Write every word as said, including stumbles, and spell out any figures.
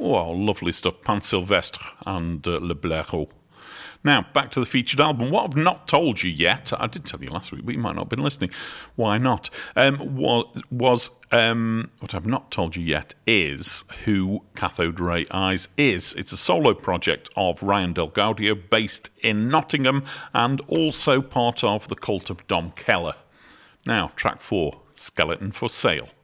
Oh, lovely stuff. Pan Sylvestre and uh, Le Blaireau. Now, back to the featured album. What I've not told you yet, I did tell you last week, but you might not have been listening. Why not? Um, was, was um, what I've not told you yet is who Cathode Ray Eyes is. It's a solo project of Ryan Del Gaudio, based in Nottingham, and also part of the Cult of Dom Keller. Now, track four, Skeleton for Sale.